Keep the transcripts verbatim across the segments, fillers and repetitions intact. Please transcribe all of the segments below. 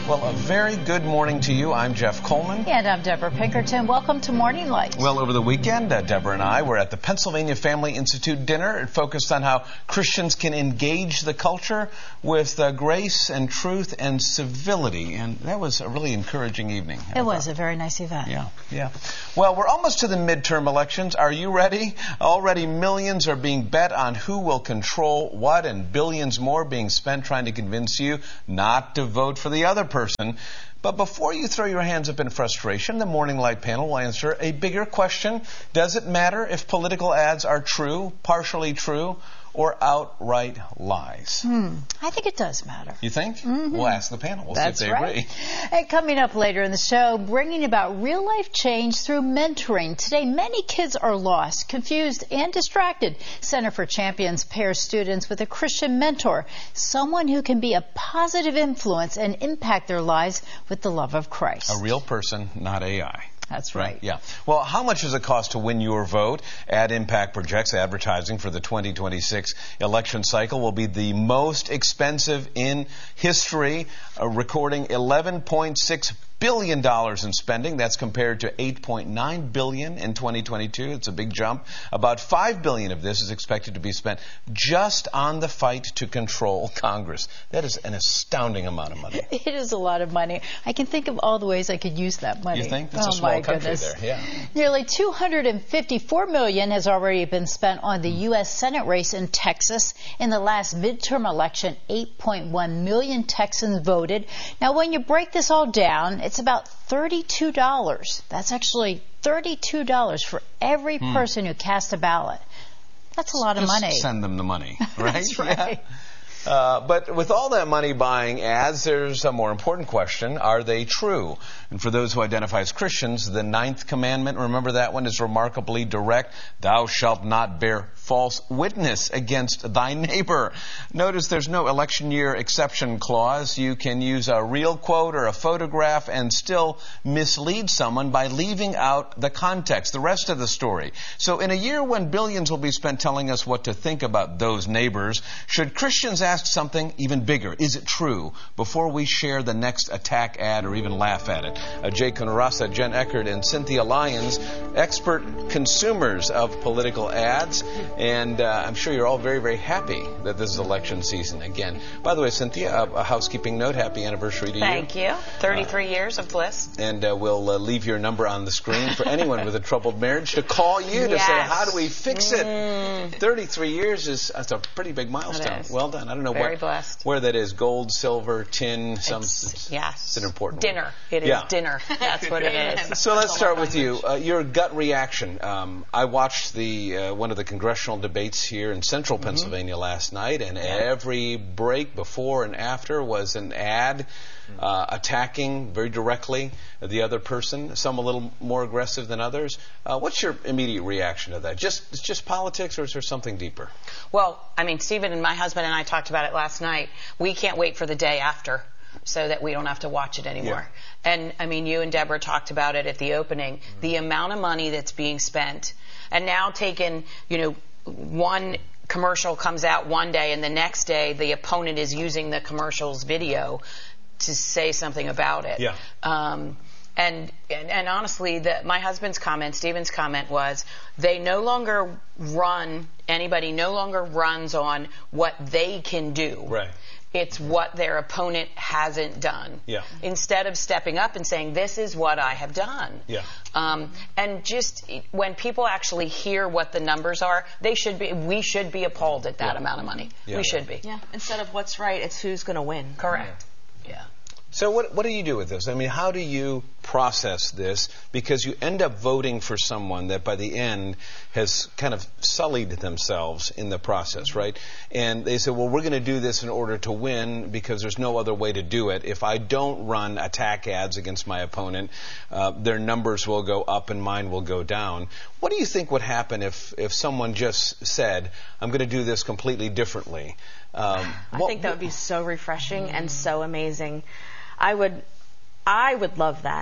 Well, a very good morning to you. I'm Jeff Coleman. And I'm Deborah Pinkerton. Welcome to Morning Light. Well, over the weekend, uh, Deborah and I were at the Pennsylvania Family Institute dinner. It focused on how Christians can engage the culture with uh, grace and truth and civility. And that was a really encouraging evening. It was a very nice event. Yeah, yeah. Well, we're almost to the midterm elections. Are you ready? Already millions are being bet on who will control what, and billions more being spent trying to convince you not to vote for the other person. person. But before you throw your hands up in frustration, the Morning Light panel will answer a bigger question. Does it matter if political ads are true, partially true, or outright lies? Hmm. I think it does matter. You think? Mm-hmm. We'll ask the panel. We'll That's see if they right. agree. And coming up later in the show, bringing about real-life change through mentoring. Today, many kids are lost, confused, and distracted. Center for Champions pairs students with a Christian mentor, someone who can be a positive influence and impact their lives with the love of Christ. A real person, not A I. That's right. right. Yeah. Well, how much does it cost to win your vote? Ad Impact projects advertising for the twenty twenty-six election cycle will be the most expensive in history, uh, recording eleven point six billion dollars in spending. That's compared to eight point nine billion dollars in twenty twenty-two. It's a big jump. About five billion dollars of this is expected to be spent just on the fight to control Congress. That is an astounding amount of money. It is a lot of money. I can think of all the ways I could use that money. You think? That's oh, a small my country goodness. there. Yeah. Nearly two hundred fifty-four million dollars has already been spent on the U S Senate race in Texas. In the last midterm election, eight point one million Texans voted. Now, when you break this all down, it's about thirty-two dollars. That's actually thirty-two dollars for every hmm. person who cast a ballot. That's a lot of Just money. Send them the money, right? That's right. Yeah. Uh, but with all that money buying ads, there's a more important question. Are they true? And for those who identify as Christians, the ninth commandment, remember that one, is remarkably direct. Thou shalt not bear false witness against thy neighbor. Notice there's no election year exception clause. You can use a real quote or a photograph and still mislead someone by leaving out the context, the rest of the story. So in a year when billions will be spent telling us what to think about those neighbors, should Christians ask something even bigger? Is it true? Before we share the next attack ad or even laugh at it. Uh, Jay Conrasa, Jen Eckert, and Cynthia Lyons, expert consumers of political ads. And uh, I'm sure you're all very, very happy that this is election season again. By the way, Cynthia, a, a housekeeping note. Happy anniversary to Thank you. Thank you. thirty-three uh, years of bliss. And uh, we'll uh, leave your number on the screen for anyone with a troubled marriage to call you to yes. say, how do we fix it? Mm. thirty-three years is that's a pretty big milestone. Well done. I don't know Very what, blessed. where that is. Gold, silver, tin, some. It's, yes. It's an important dinner. one. It is yeah. dinner. That's what it is. So let's start with you. Uh, your gut reaction. Um, I watched the uh, one of the congressional debates here in central mm-hmm. Pennsylvania last night, and yeah. every break before and after was an ad uh, attacking very directly the other person, some a little more aggressive than others. Uh, what's your immediate reaction to that? Just it's just politics, or is there something deeper? Well, I mean, Stephen and my husband and I talked about it last night. We can't wait for the day after so that we don't have to watch it anymore. Yeah. And, I mean, you and Deborah talked about it at the opening. Mm-hmm. The amount of money that's being spent, and now taken, you know, one commercial comes out one day and the next day the opponent is using the commercial's video to say something about it. Yeah. Um, and, and and honestly, the, my husband's comment, Stephen's comment was, they no longer run, anybody no longer runs on what they can do. Right. It's what their opponent hasn't done. Yeah. Instead of stepping up and saying, this is what I have done. Yeah. Um, and just when people actually hear what the numbers are, they should be, we should be appalled at that yeah. amount of money. Yeah. We should be. Yeah. Instead of what's right, it's who's going to win. Correct. Yeah. yeah. So what what do you do with this? I mean, how do you process this? Because you end up voting for someone that by the end has kind of sullied themselves in the process, right? And they say, well, we're going to do this in order to win because there's no other way to do it. If I don't run attack ads against my opponent, uh, their numbers will go up and mine will go down. What do you think would happen if, if someone just said, I'm going to do this completely differently? Um, I what, think that would be so refreshing and so amazing. I would, I would love that.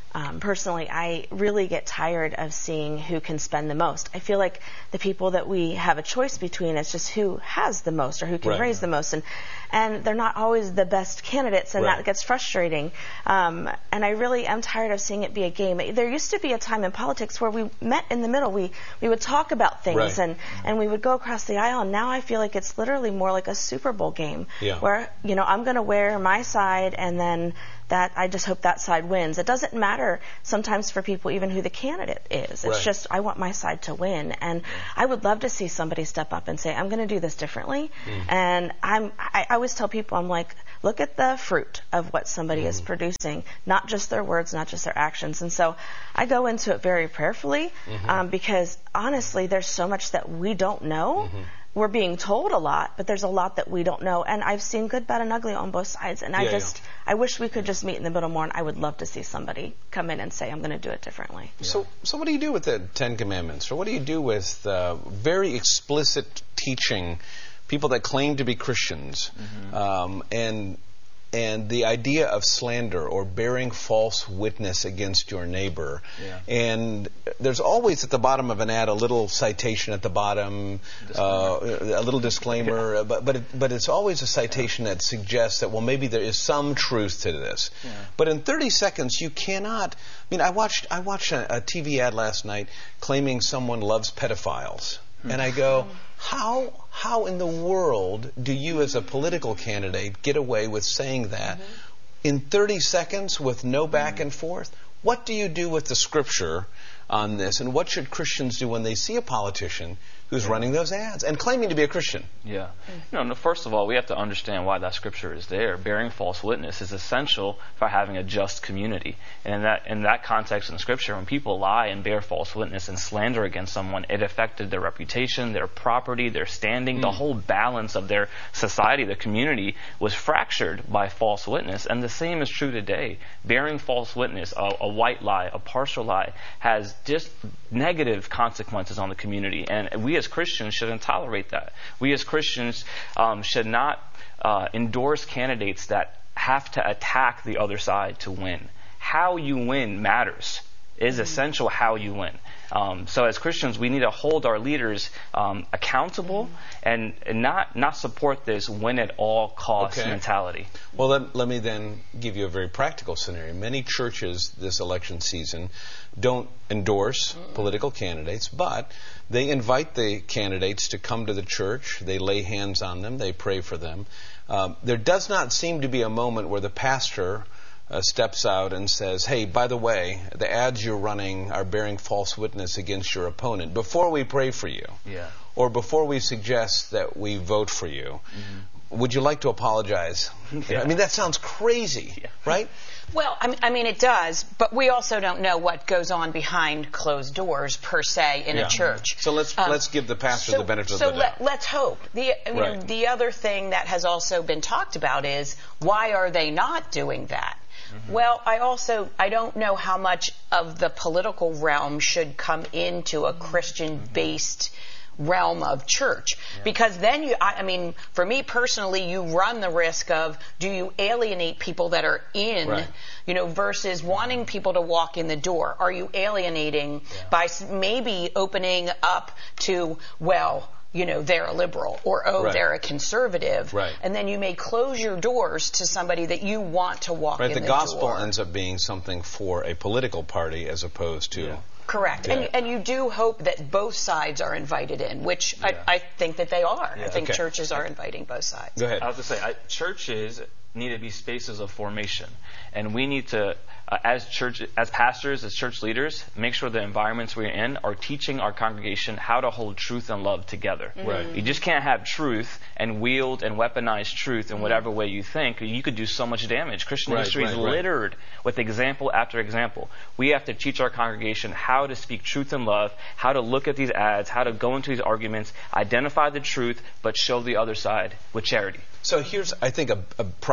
Um, personally, I really get tired of seeing who can spend the most. I feel like the people that we have a choice between is just who has the most or who can Right. raise the most, and and they're not always the best candidates, and Right. that gets frustrating. Um, and I really am tired of seeing it be a game. There used to be a time in politics where we met in the middle. We we would talk about things Right. and and we would go across the aisle. And now I feel like it's literally more like a Super Bowl game, Yeah. where you know I'm going to wear my side, and then that I just hope that side wins. It doesn't matter sometimes for people even who the candidate is. It's Right. just I want my side to win, and I would love to see somebody step up and say I'm going to do this differently. Mm. And I'm I, I always tell people, I'm like, look at the fruit of what somebody Mm. is producing, not just their words, not just their actions. And so I go into it very prayerfully, Mm-hmm. um, because honestly, there's so much that we don't know. Mm-hmm. We're being told a lot, but there's a lot that we don't know. And I've seen good, bad, and ugly on both sides. And I Yeah, just, I wish we could just meet in the middle more. And I would love to see somebody come in and say, I'm going to do it differently. So, so what do you do with the Ten Commandments, or what do you do with uh, very explicit teaching, people that claim to be Christians, Mm-hmm. um, and and the idea of slander or bearing false witness against your neighbor? Yeah. And there's always at the bottom of an ad a little citation at the bottom, uh, a little disclaimer, Yeah. but but it, but it's always a citation that suggests that, well, maybe there is some truth to this. Yeah. But in thirty seconds, you cannot. I mean, I watched I watched a, a T V ad last night claiming someone loves pedophiles, and I go, how how in the world do you, as a political candidate, get away with saying that in thirty seconds with no back and forth? What do you do with the scripture on this, and what should Christians do when they see a politician who's running those ads and claiming to be a Christian? Yeah. No, no, first of all, we have to understand why that scripture is there. Bearing false witness is essential for having a just community. And in that in that context in the scripture, when people lie and bear false witness and slander against someone, it affected their reputation, their property, their standing. Mm. The whole balance of their society, their community, was fractured by false witness. And the same is true today. Bearing false witness, a, a white lie, a partial lie, has just negative consequences on the community. And we as Christians shouldn't tolerate that. We as Christians um, should not uh, endorse candidates that have to attack the other side to win. How you win matters. It is essential how you win. Um, so as Christians, we need to hold our leaders um, accountable and, and not not support this win at all costs Okay. mentality. Well, let, let me then give you a very practical scenario. Many churches this election season don't endorse political candidates, but they invite the candidates to come to the church. They lay hands on them. They pray for them. Um, there does not seem to be a moment where the pastor Uh, steps out and says, hey, by the way, the ads you're running are bearing false witness against your opponent. Before we pray for you, Yeah. or before we suggest that we vote for you, mm-hmm. would you like to apologize? Yeah. I mean, that sounds crazy, Yeah. right? Well, I mean, I mean, it does, but we also don't know what goes on behind closed doors per se in Yeah. a church. So let's Um, let's give the pastor so, the benefit so of the doubt. let, let's hope. The I mean, Right. the other thing that has also been talked about is, why are they not doing that? Mm-hmm. Well, I also I don't know how much of the political realm should come into a Christian-based realm of church, yeah. because then you I, I mean for me personally, you run the risk of, do you alienate people that are in, right. you know, versus wanting people to walk in the door? Are you alienating yeah. by maybe opening up to, well, you know, they're a liberal, or, oh, right. they're a conservative. Right. And then you may close your doors to somebody that you want to walk right. in the, the gospel door. ends up being something for a political party as opposed to... Yeah. Correct. Yeah. And, and you do hope that both sides are invited in, which Yeah. I, I think that they are. Yeah. I think Okay. churches are inviting both sides. Go ahead. I have to say, I, churches need to be spaces of formation, and we need to, uh, as church, as pastors, as church leaders, make sure the environments we're in are teaching our congregation how to hold truth and love together. Mm-hmm. Right. You just can't have truth and wield and weaponize truth in whatever way you think. You could do so much damage. Christian Right, history is right, right. littered with example after example. We have to teach our congregation how to speak truth and love, how to look at these ads, how to go into these arguments, identify the truth, but show the other side with charity. So here's, I think, a, a problem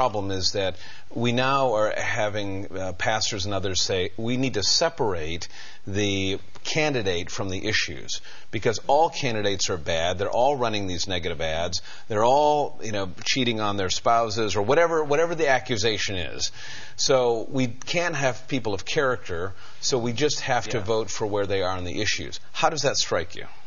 problem is that we now are having uh, pastors and others say we need to separate the candidate from the issues, because all candidates are bad. They're all running these negative ads. They're all, you know, cheating on their spouses or whatever whatever the accusation is. So we can't have people of character, so we just have to Yeah. vote for where they are on the issues. How does that strike you?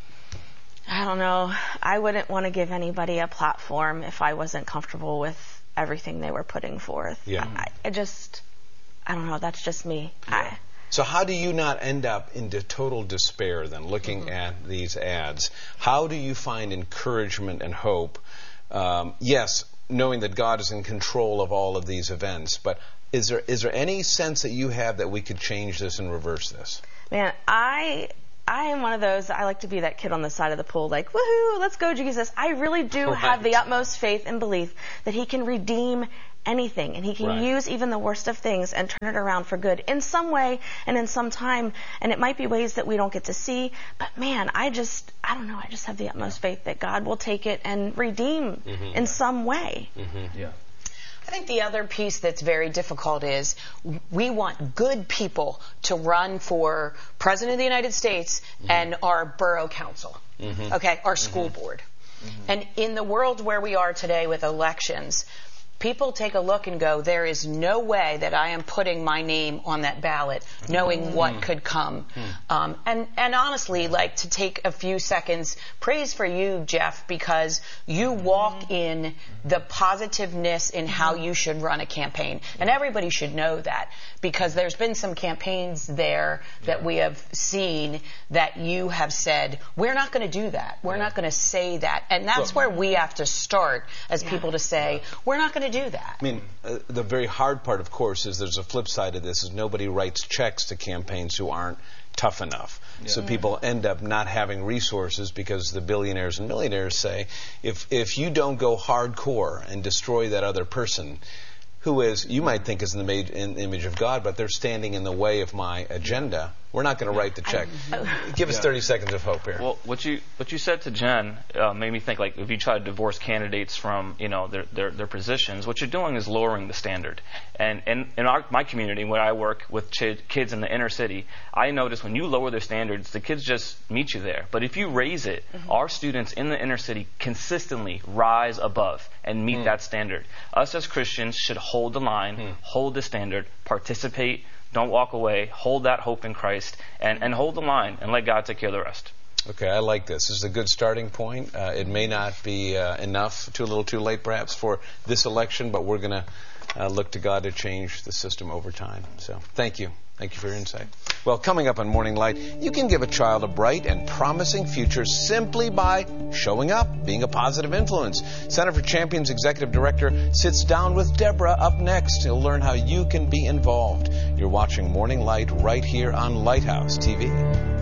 I don't know. I wouldn't want to give anybody a platform if I wasn't comfortable with everything they were putting forth. Yeah. I, I just, I don't know. That's just me. I, So how do you not end up into total despair then, looking mm-hmm. at these ads? How do you find encouragement and hope? Um, yes, knowing that God is in control of all of these events, but is there is there any sense that you have that we could change this and reverse this? Man, I I am one of those, I like to be that kid on the side of the pool, like, woohoo, let's go, Jesus. I really do Right. have the utmost faith and belief that he can redeem anything, and he can Right. use even the worst of things and turn it around for good in some way and in some time, and it might be ways that we don't get to see, but man, I just, I don't know, I just have the utmost faith that God will take it and redeem Mm-hmm. in some way. Mm-hmm. Yeah. I think the other piece that's very difficult is we want good people to run for President of the United States mm-hmm. and our borough council, mm-hmm. okay, our school mm-hmm. board. Mm-hmm. And in the world where we are today with elections, people take a look and go, there is no way that I am putting my name on that ballot knowing mm-hmm. what could come. Mm-hmm. Um, and, and honestly, like to take a few seconds, praise for you, Jeff, because you walk in the positiveness in how you should run a campaign. And everybody should know that, because there's been some campaigns there that we have seen that you have said, we're not going to do that. We're not going to say that. And that's where we have to start as yeah. people to say, we're not going to do that. I mean, uh, the very hard part, of course, is there's a flip side of this, is nobody writes checks to campaigns who aren't tough enough. Yeah. So people end up not having resources because the billionaires and millionaires say, if if you don't go hardcore and destroy that other person, who is, you might think is in the, made, in the image of God, but they're standing in the way of my agenda, we're not going to write the check. Give us yeah. thirty seconds of hope here. Well, what you what you said to Jen uh, made me think, like, if you try to divorce candidates from, you know, their their, their positions, what you're doing is lowering the standard. And in, in our, my community, where I work with ch- kids in the inner city, I notice when you lower their standards, the kids just meet you there. But if you raise it, mm-hmm. our students in the inner city consistently rise above and meet mm. that standard. Us as Christians should hold the line, mm. hold the standard, participate. Don't walk away. Hold that hope in Christ, and, and hold the line, and let God take care of the rest. Okay, I like this. This is a good starting point. Uh, it may not be uh, enough, too little too late perhaps, for this election, but we're going to uh, look to God to change the system over time. So thank you. Thank you for your insight. Well, coming up on Morning Light, you can give a child a bright and promising future simply by showing up, being a positive influence. Center for Champions Executive Director sits down with Deborah up next. You'll learn how you can be involved. You're watching Morning Light right here on Lighthouse T V.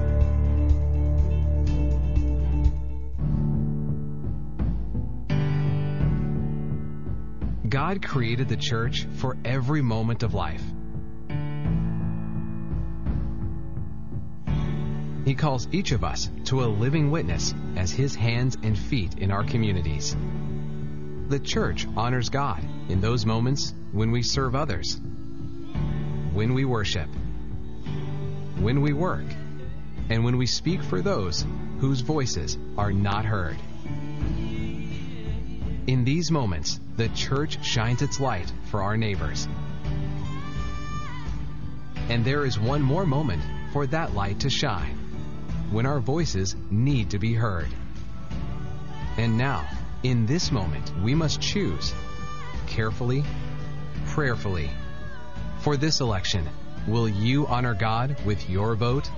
God created the church for every moment of life. He calls each of us to a living witness as His hands and feet in our communities. The church honors God in those moments when we serve others, when we worship, when we work, and when we speak for those whose voices are not heard. In these moments, the church shines its light for our neighbors. And there is one more moment for that light to shine, when our voices need to be heard. And now, in this moment, we must choose carefully, prayerfully. For this election, will you honor God with your vote?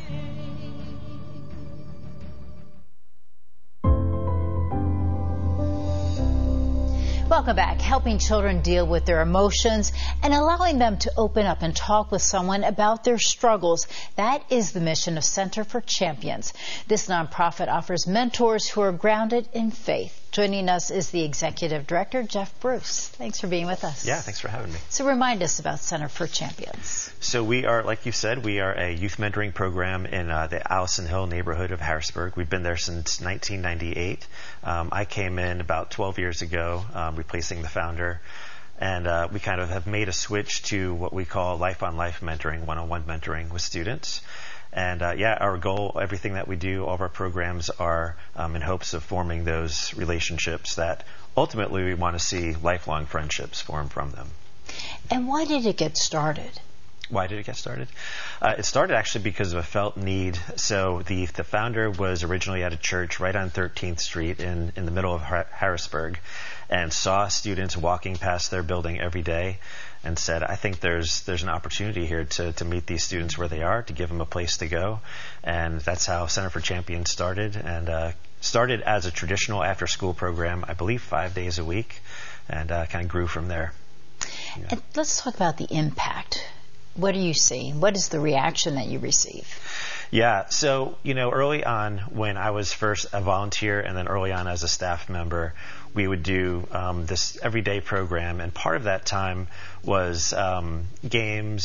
Welcome back. Helping children deal with their emotions and allowing them to open up and talk with someone about their struggles. That is the mission of Center for Champions. This nonprofit offers mentors who are grounded in faith. Joining us is the Executive Director, Jeff Bruce. Thanks for being with us. Yeah, thanks for having me. So remind us about Center for Champions. So we are, like you said, we are a youth mentoring program in uh, the Allison Hill neighborhood of Harrisburg. We've been there since nineteen ninety-eight. Um, I came in about twelve years ago, um, replacing the founder. And uh, we kind of have made a switch to what we call life-on-life mentoring, one-on-one mentoring with students. And uh, yeah, our goal, everything that we do, all of our programs are um, in hopes of forming those relationships that ultimately we want to see lifelong friendships form from them. And why did it get started? Why did it get started? Uh, it started actually because of a felt need. So the the founder was originally at a church right on thirteenth Street in, in the middle of Har- Harrisburg, and saw students walking past their building every day and said, I think there's there's an opportunity here to, to meet these students where they are, to give them a place to go. And that's how Center for Champions started, and uh, started as a traditional after-school program, I believe five days a week, and uh, kind of grew from there. Yeah. And let's talk about the impact. What do you see? What is the reaction that you receive? Yeah, so, you know, early on when I was first a volunteer and then early on as a staff member, we would do um, this everyday program, and part of that time was um, games